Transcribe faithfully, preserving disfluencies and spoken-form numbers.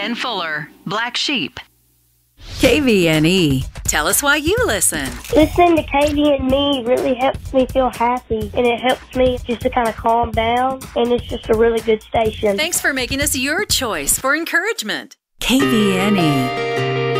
Ben Fuller, Black Sheep. K V N E. Tell us why you listen. Listening to K V N E really helps me feel happy, and it helps me just to kind of calm down, and it's just a really good station. Thanks for making us your choice for encouragement. K V N E.